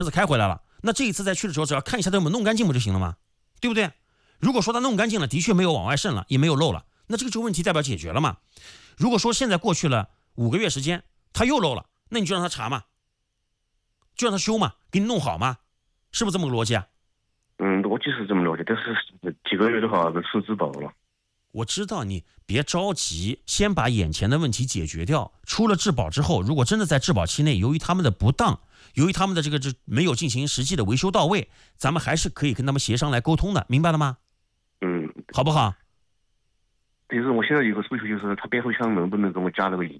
子开回来了，那这一次再去的时候，只要看一下他有没有弄干净不就行了吗？对不对？如果说他弄干净了，的确没有往外渗了，也没有漏了，那这个问题代表解决了嘛？如果说现在过去了5个月时间，他又漏了，那你就让他查嘛，就让他修嘛，给你弄好嘛，是不是这么个逻辑啊？ 逻辑是这么逻辑，但是几个月的话，数字薄了。 我知道你别着急，先把眼前的问题解决掉。出了质保之后，如果真的在质保期内，由于他们的不当，由于他们的这没有进行实际的维修到位，咱们还是可以跟他们协商来沟通的，明白了吗？好不好？ 其实我现在有个诉求，就是他变速箱能不能给我加那个